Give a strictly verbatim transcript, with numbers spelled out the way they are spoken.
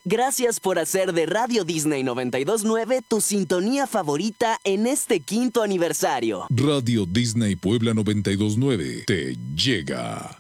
Gracias por hacer de Radio Disney noventa y dos punto nueve tu sintonía favorita en este quinto aniversario. Radio Disney Puebla noventa y dos punto nueve te llega.